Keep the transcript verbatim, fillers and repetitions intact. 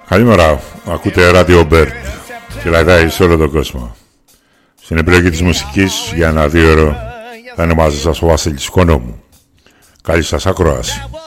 Καλημέρα, ακούτε Radio Bird και ραδάει σε όλο τον κόσμο. Στην επιλογή της μουσικής για ένα δύο ώρο θα είναι μαζί σας ο Βασίλης Οικονόμου. Καλή σας ακρόαση.